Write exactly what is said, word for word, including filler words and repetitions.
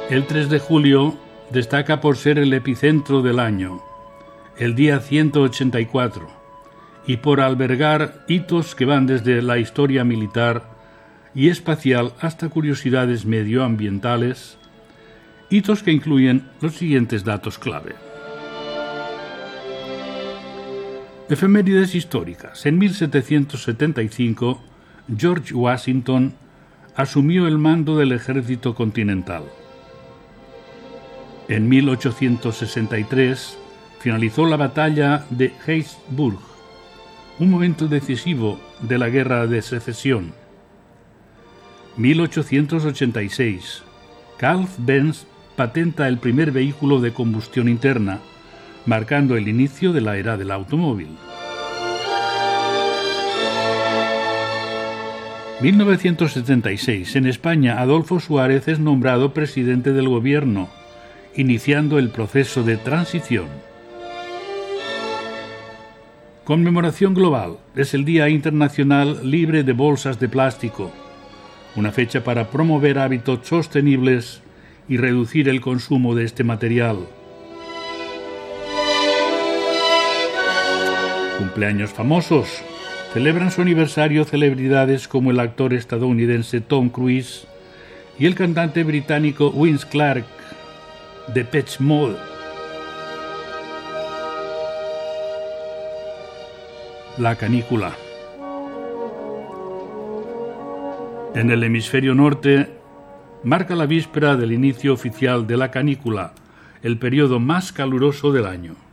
El tres de julio destaca por ser el epicentro del año, el día ciento ochenta y cuatro, y por albergar hitos que van desde la historia militar y espacial hasta curiosidades medioambientales, hitos que incluyen los siguientes datos clave. Efemérides históricas. En mil setecientos setenta y cinco, George Washington asumió el mando del ejército continental. En mil ochocientos sesenta y tres finalizó la batalla de Gettysburg, un momento decisivo de la Guerra de Secesión. mil ochocientos ochenta y seis. Carl Benz patenta el primer vehículo de combustión interna, marcando el inicio de la era del automóvil. mil novecientos setenta y seis. En España, Adolfo Suárez es nombrado presidente del gobierno, iniciando el proceso de transición. Conmemoración global. Es el Día Internacional Libre de Bolsas de Plástico, una fecha para promover hábitos sostenibles y reducir el consumo de este material. Cumpleaños famosos. Celebran su aniversario celebridades como el actor estadounidense Tom Cruise y el cantante británico Vince Clarke, de Depeche Mode. La canícula. En el hemisferio norte, marca la víspera del inicio oficial de la canícula, el periodo más caluroso del año.